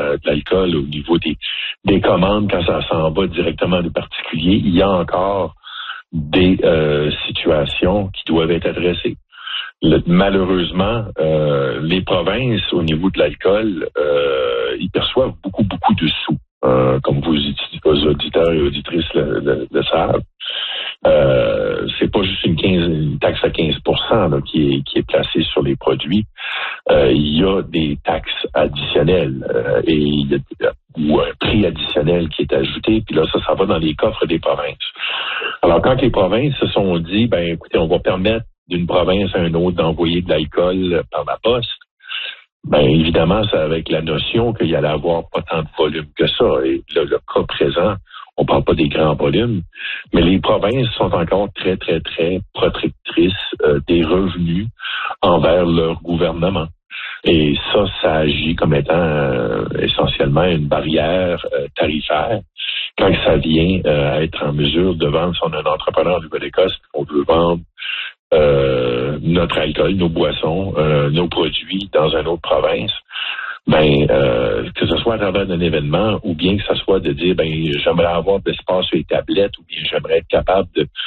de l'alcool, au niveau des commandes, quand ça s'en va directement des particuliers, il y a encore des situations qui doivent être adressées. Malheureusement, les provinces, au niveau de l'alcool, ils perçoivent beaucoup de sous, comme vos auditeurs et auditrices le savent. C'est pas juste une taxe à 15% là, qui est placée sur les produits. Il y a des taxes additionnelles ou un prix additionnel qui est ajouté, puis là, ça va dans les coffres des provinces. Alors, quand les provinces se sont dit, écoutez, on va permettre d'une province à une autre d'envoyer de l'alcool par la poste, évidemment, c'est avec la notion qu'il y allait avoir pas tant de volume que ça. Et là, le cas présent, on parle pas des grands volumes, mais les provinces sont encore très protectrices des revenus envers leur gouvernement. Et ça agit comme étant essentiellement une barrière tarifaire quand ça vient à être en mesure de vendre, si on est un entrepreneur en Nouvelle-Écosse, on veut vendre notre alcool, nos boissons, nos produits dans une autre province, que ce soit à travers un événement ou bien que ce soit de dire j'aimerais avoir de l'espace sur les tablettes ou bien j'aimerais être capable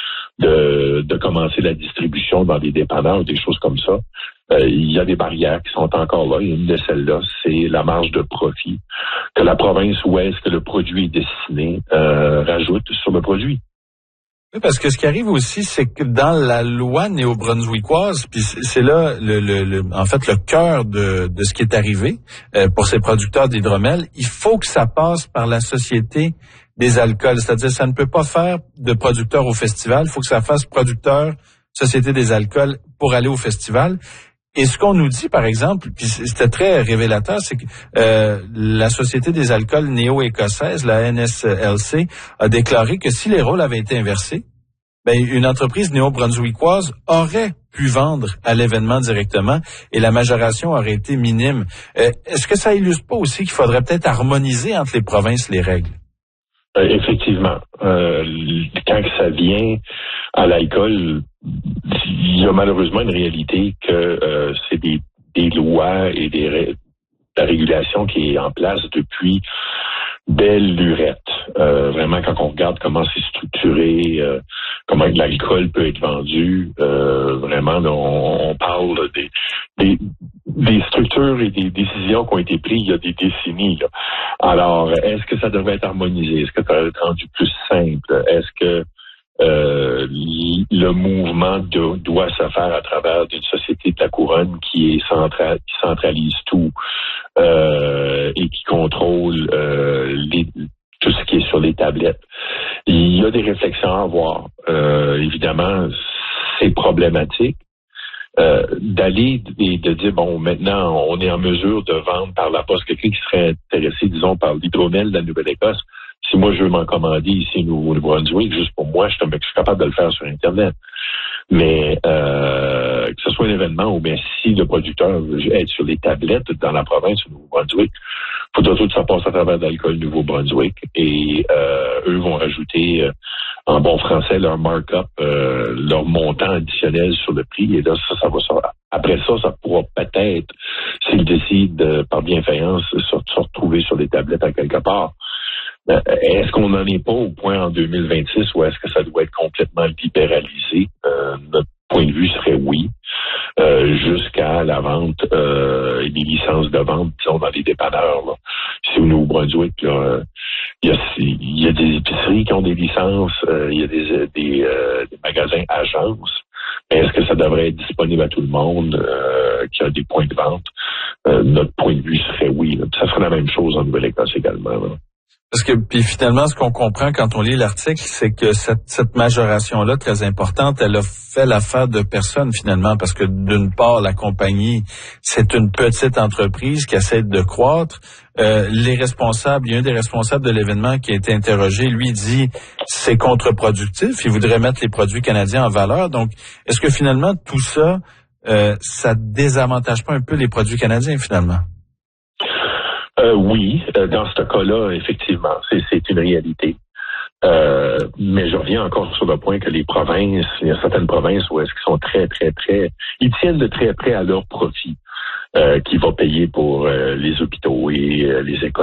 de commencer la distribution dans des dépanneurs ou des choses comme ça. Il y a des barrières qui sont encore là. Et une de celles-là, c'est la marge de profit que la province où est-ce que le produit est destiné rajoute sur le produit. Oui, parce que ce qui arrive aussi, c'est que dans la loi néo-brunswickoise, puis c'est là en fait le cœur de ce qui est arrivé pour ces producteurs d'hydromel, il faut que ça passe par la Société des alcools, c'est-à-dire ça ne peut pas faire de producteur au festival, il faut que ça fasse producteur Société des alcools pour aller au festival. Et ce qu'on nous dit, par exemple, puis c'était très révélateur, c'est que la Société des alcools néo-écossaise, la NSLC, a déclaré que si les rôles avaient été inversés, une entreprise néo-brunswickoise aurait pu vendre à l'événement directement et la majoration aurait été minime. Est-ce que ça illustre pas aussi qu'il faudrait peut-être harmoniser entre les provinces les règles? Effectivement. Quand ça vient à l'alcool, il y a malheureusement une réalité que c'est des lois et la régulation qui est en place depuis belle lurette. Vraiment, quand on regarde comment c'est structuré, comment l'alcool peut être vendu, vraiment, là, on parle des structures et des décisions qui ont été prises il y a des décennies. Là. Alors, est-ce que ça devrait être harmonisé? Est-ce que ça devrait être rendu plus simple? Est-ce que le mouvement doit se faire à travers une société de la couronne qui centralise tout et qui contrôle tout ce qui est sur les tablettes? Il y a des réflexions à avoir. Évidemment, c'est problématique. D'aller et de dire, maintenant, on est en mesure de vendre par la poste. Quelqu'un qui serait intéressé, disons, par l'hydromel de la Nouvelle-Écosse, si moi je veux m'en commander ici au Nouveau-Brunswick, juste pour moi, je suis capable de le faire sur Internet. Mais que ce soit un événement ou bien si le producteur veut être sur les tablettes dans la province du Nouveau-Brunswick, il faudra tout que ça passe à travers de l'alcool Nouveau-Brunswick et eux vont rajouter en bon français leur markup, leur montant additionnel sur le prix et là ça va sortir. Après ça pourra peut-être, s'ils décident par bienfaisance, se retrouver sur les tablettes à quelque part. Est-ce qu'on n'en est pas au point en 2026 ou est-ce que ça doit être complètement libéralisé? Notre point de vue serait oui, jusqu'à la vente et les licences de vente, disons, dans les dépanneurs. Là. Ici au Nouveau-Brunswick, il y a des épiceries qui ont des licences, il y a des magasins agences. Mais est-ce que ça devrait être disponible à tout le monde qui a des points de vente? Notre point de vue serait oui. Là. Ça serait la même chose en Nouvelle-Écosse également. Là. Parce que puis finalement, ce qu'on comprend quand on lit l'article, c'est que cette majoration-là, très importante, elle a fait l'affaire de personne finalement, parce que d'une part, la compagnie, c'est une petite entreprise qui essaie de croître. Les responsables, il y a un des responsables de l'événement qui a été interrogé, lui dit c'est contre-productif, il voudrait mettre les produits canadiens en valeur. Donc, est-ce que finalement tout ça, ça désavantage pas un peu les produits canadiens finalement? Oui, dans ce cas-là, effectivement, c'est une réalité. Mais je reviens encore sur le point que les provinces, il y a certaines provinces où est-ce qu'ils sont très, ils tiennent de très près à leur profit qui va payer pour les hôpitaux et les écoles.